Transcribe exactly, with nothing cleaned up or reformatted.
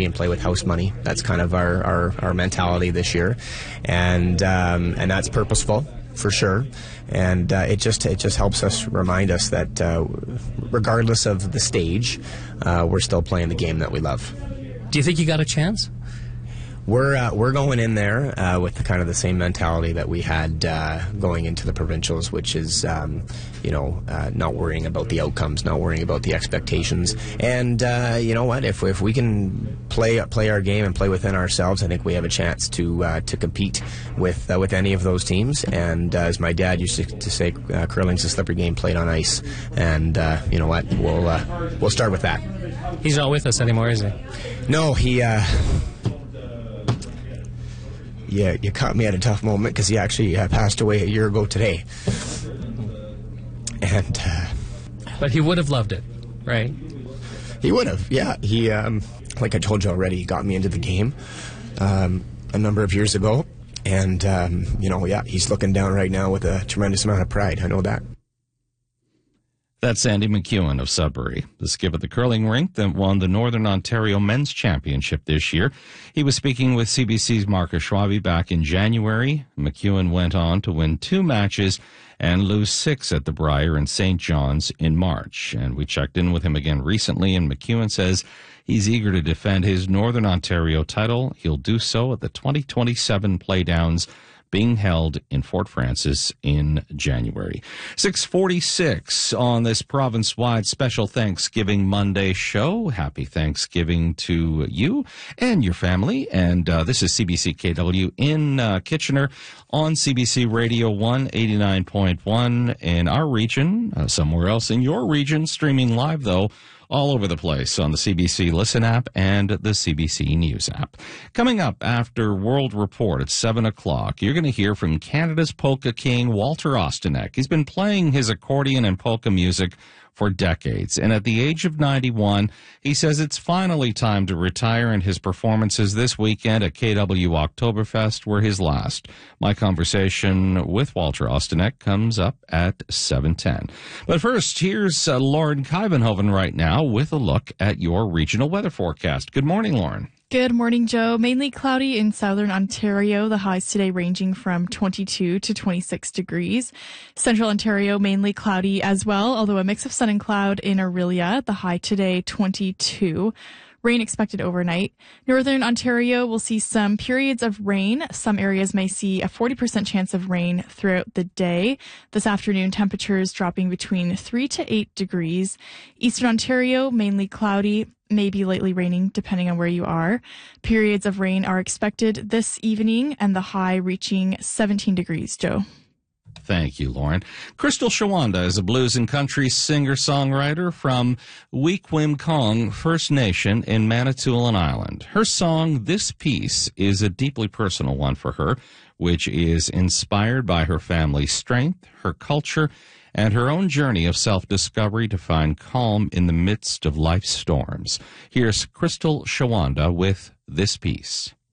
money and play with house money. That's kind of our, our, our mentality this year, and um, and that's purposeful for sure. And uh, it just it just helps us remind us that uh, regardless of the stage, uh, we're still playing the game that we love. Do you think you got a chance? We're uh, we're going in there uh, with the, kind of the same mentality that we had uh, going into the provincials, which is um, you know uh, not worrying about the outcomes, not worrying about the expectations, and uh, you know what? If if we can play play our game and play within ourselves, I think we have a chance to uh, to compete with uh, with any of those teams. And uh, as my dad used to, to say, uh, curling's a slippery game played on ice, and uh, you know what? We'll uh, we'll start with that. He's not with us anymore, is he? No, he. Uh, Yeah, you caught me at a tough moment because he actually uh, passed away a year ago today. And, uh, but he would have loved it, right? He would have, yeah. He, um, like I told you already, he got me into the game um, a number of years ago. And, um, you know, yeah, he's looking down right now with a tremendous amount of pride. I know that. That's Andy McEwen of Sudbury, the skip at the curling rink that won the Northern Ontario Men's Championship this year. He was speaking with C B C's Marcus Schwabe back in January. McEwen went on to win two matches and lose six at the Brier and Saint John's in March. And we checked in with him again recently, and McEwen says he's eager to defend his Northern Ontario title. He'll do so at the twenty twenty-seven Playdowns, being held in Fort Francis in January. six forty-six on this province-wide special Thanksgiving Monday show. Happy Thanksgiving to you and your family. And uh, this is C B C K W in uh, Kitchener on C B C Radio one eighty-nine point one in our region, uh, somewhere else in your region, streaming live, though, all over the place on the C B C Listen app and the C B C News app. Coming up after World Report at seven o'clock, you're going to hear from Canada's polka king, Walter Ostanek. He's been playing his accordion and polka music for decades, and at the age of ninety-one, he says it's finally time to retire, and his performances this weekend at K W Oktoberfest were his last. My conversation with Walter Ostanek comes up at seven ten. But first, here's uh, Lauren Kuyvenhoven right now with a look at your regional weather forecast. Good morning, Lauren. Good morning, Joe. Mainly cloudy in southern Ontario. The highs today ranging from twenty-two to twenty-six degrees. Central Ontario mainly cloudy as well, although a mix of sun and cloud in Orillia. The high today twenty-two. Rain expected overnight. Northern Ontario will see some periods of rain. Some areas may see a forty percent chance of rain throughout the day. This afternoon, temperatures dropping between three to eight degrees. Eastern Ontario, mainly cloudy, maybe lightly raining depending on where you are. Periods of rain are expected this evening and the high reaching seventeen degrees, Joe. Thank you, Lauren. Crystal Shawanda is a blues and country singer-songwriter from Weequahic First Nation in Manitoulin Island. Her song, This Piece, is a deeply personal one for her, which is inspired by her family's strength, her culture, and her own journey of self-discovery to find calm in the midst of life's storms. Here's Crystal Shawanda with This Piece.